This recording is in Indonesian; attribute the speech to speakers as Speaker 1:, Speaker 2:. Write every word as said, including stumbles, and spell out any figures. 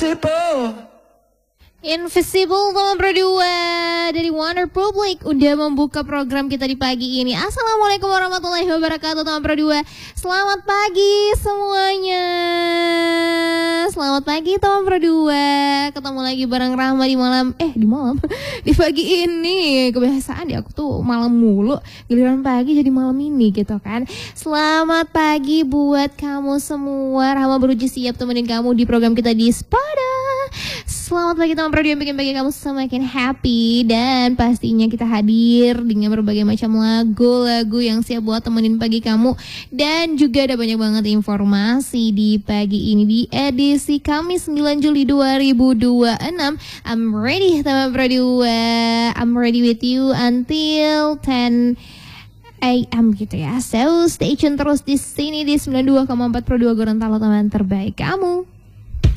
Speaker 1: Invisible.
Speaker 2: Invisible nomor berdua dari Wonder Public udah membuka program kita di pagi ini. Assalamualaikum warahmatullahi wabarakatuh nomor berdua. Selamat pagi semuanya. Selamat pagi teman berdua. Ketemu lagi bareng Rahma di malam Eh di malam di pagi ini. Kebiasaan ya aku tuh malam mulu, giliran pagi jadi malam ini gitu kan. Selamat pagi buat kamu semua. Rahma beruji siap temenin kamu di program kita di Spada. Selamat pagi teman berdua yang bikin pagi kamu semakin happy. Dan pastinya kita hadir dengan berbagai macam lagu-lagu yang siap buat temenin pagi kamu. Dan juga ada banyak banget informasi di pagi ini di edisi Kamis sembilan Juli dua ribu dua puluh enam. I'm ready teman berdua. I'm ready with you until ten A M gitu ya. So stay tune terus di sini di sembilan puluh dua koma empat Pro dua Gorontalo, teman terbaik kamu.